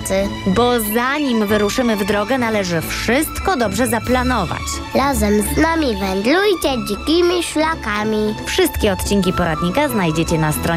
pracy. Bo zanim wyruszymy w drogę, należy wszystko dobrze zaplanować. Razem z nami wędrujcie dzikimi szlakami. Wszystkie odcinki poradnika znajdziecie na stronie